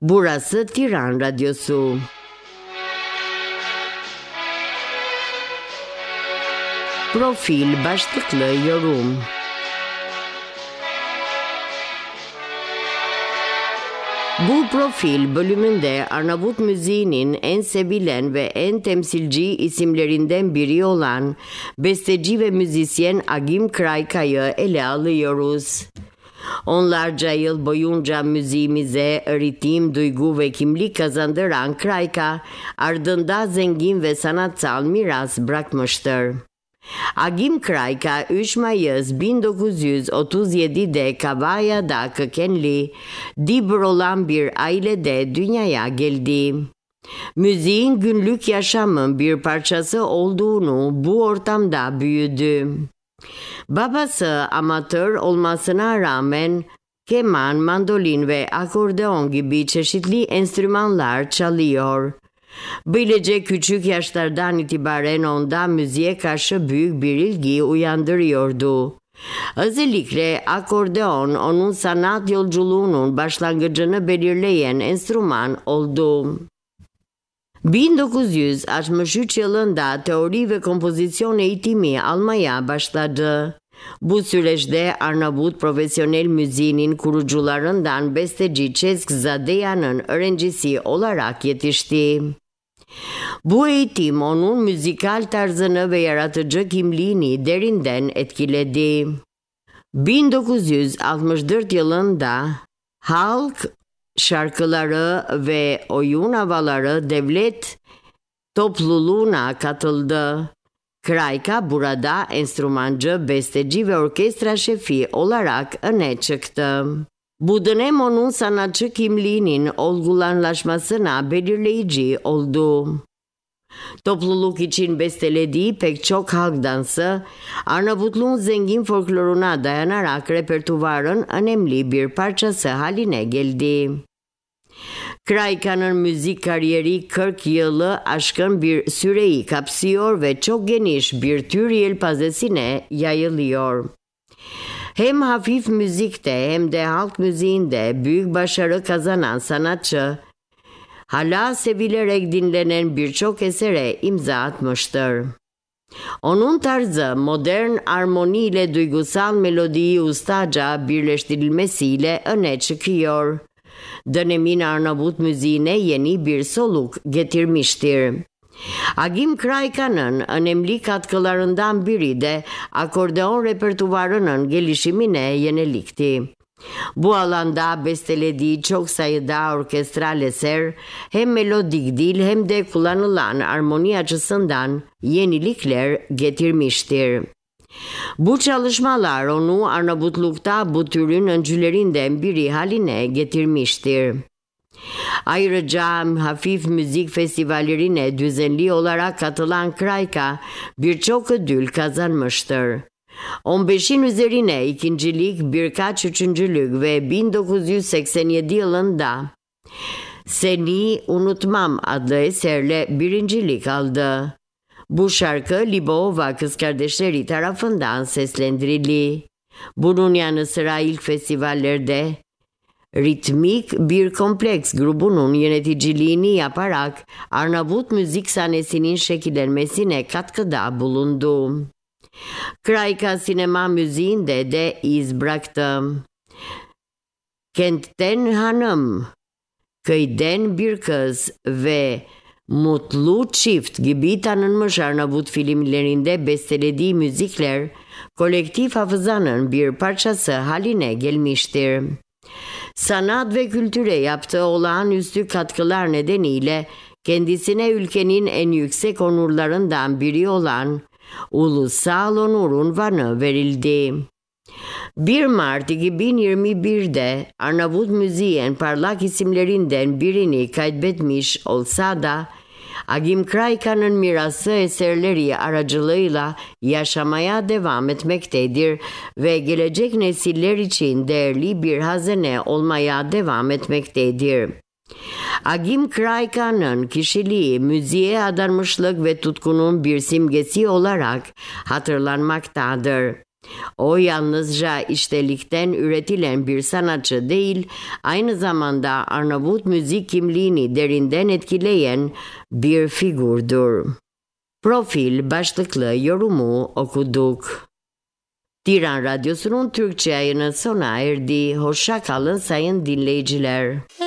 Burası Tiran Radyosu. Profil başlıklı yorum. Bu profil bölümünde Arnavut müziğinin en sevilen ve en temsilci isimlerinden biri olan besteci ve müzisyen Agim Kraika'yı ele alıyoruz. Onlarca yıl boyunca müziğimize ritim, duygu ve kimlik kazandıran Kraika, ardında zengin ve sanatsal miras bırakmıştır. Agim Kraika 3 Mayıs 1937'de Kavaya'da kökenli, Dibr olan bir ailede dünyaya geldi. Müziğin günlük yaşamın bir parçası olduğunu bu ortamda büyüdü. Babası amatör olmasına rağmen keman, mandolin ve akordeon gibi çeşitli enstrümanlar çalıyor. Böylece küçük yaşlardan itibaren onda müziğe karşı büyük bir ilgi uyandırıyordu. Özellikle akordeon onun sanat yolculuğunun başlangıcını belirleyen enstrüman oldu. 1963 yılında teori ve kompozisyon eğitimi almaya başladı. Bu süreçte Arnavut profesyonel müziğinin kurucularından besteci Cesk Zadeyan'ın öğrencisi olarak yetişti. Bu eğitim onun müzikal tarzını ve yaratıcı kimliğini derinden etkiledi. 1964 yılında halk şarkıları ve oyun havaları devlet topluluğuna katıldı. Kraika burada enstrümancı, besteci ve orkestra şefi olarak öne çıktı. Bu dönem onun sanatçı kimliğinin olgulanlaşmasına belirleyici oldu. Topluluk için bestelediği pek çok halk dansı, Arnavutluğun zengin folkloruna dayanarak repertuvarın önemli bir parçası haline geldi. Kraika'nın müzik kariyeri 40 yılı aşkın bir süreyi kapsıyor ve çok geniş bir tür yelpazesine yayılıyor. Hem hafif müzikte hem de halk müziğinde büyük başarı kazanan sanatçı, hala sevilerek dinlenen birçok esere imza atmıştır. Onun tarzı modern armoni ile duygusal melodiyi ustaca birleştirilmesiyle öne çıkıyor. Dönemin Arnavut müziğine yeni bir soluk getirmiştir. Agim Kraika'nın önemli katkılarından biri de akordeon repertuvarının gelişimine yönelikti. Bu alanda bestelediği çok sayıda orkestral eser hem melodik dil hem de kullanılan armoni açısından yenilikler getirmiştir. Bu çalışmalar onu Arnavutluk'ta bu türün öncülerinden biri haline getirmiştir. Ayrıca hafif müzik festivallerine düzenli olarak katılan Kraika birçok ödül kazanmıştır. 15'in üzerine ikincilik, birkaç üçüncülük ve 1987 yılında Seni Unutmam adlı eserle birincilik aldı. Bu şarkı Libova Kız Kardeşleri tarafından seslendirildi. Bunun yanı sıra ilk festivallerde ritmik bir kompleks grubunun yöneticiliğini yaparak Arnavut müzik sahnesinin şekillenmesine katkıda bulundu. Kraika sinema müziğinde de iz bıraktı. Kentten Hanım, Köyden Bir Kız ve Mutlu Çift gibi tanınmış Arnavut filmlerinde bestelediği müzikler kolektif hafızanın bir parçası haline gelmiştir. Sanat ve kültüre yaptığı olağanüstü katkılar nedeniyle kendisine ülkenin en yüksek onurlarından biri olan Ulusal Onur unvanı verildi. 1 Mart 2021'de Arnavut müziğin parlak isimlerinden birini kaybetmiş olsa da Agim Kraika'nın mirası eserleri aracılığıyla yaşamaya devam etmektedir ve gelecek nesiller için değerli bir hazine olmaya devam etmektedir. Agim Kraika'nın kişiliği müziğe adanmışlık ve tutkunun bir simgesi olarak hatırlanmaktadır. O yalnızca içtelikten üretilen bir sanatçı değil, aynı zamanda Arnavut müzik kimliğini derinden etkileyen bir figürdür. Profil başlıklı yorumu okuduk. Tiran Radyosu'nun Türkçe yayını sona erdi. Hoşça kalın sayın dinleyiciler.